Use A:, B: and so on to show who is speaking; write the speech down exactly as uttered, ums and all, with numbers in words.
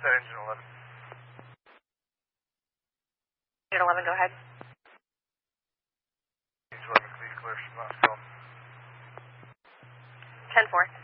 A: that engine eleven.
B: Engine eleven, go ahead.
A: Engine eleven, please clear from Knoxville.
B: ten four.